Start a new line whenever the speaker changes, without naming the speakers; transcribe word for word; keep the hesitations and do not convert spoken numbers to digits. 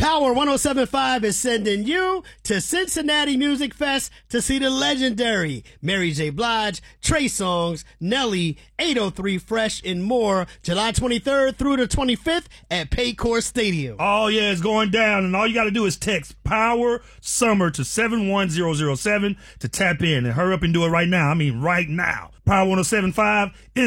Power one oh seven point five is sending you to Cincinnati Music Fest to see the legendary Mary J. Blige, Trey Songz, Nelly, eight oh three Fresh, and more, July twenty-third through the twenty-fifth at Paycor Stadium.
Oh, yeah, it's going down, and all you got to do is text Power Summer to seven one zero zero seven to tap in, and hurry up and do it right now. I mean, right now. Power one oh seven point five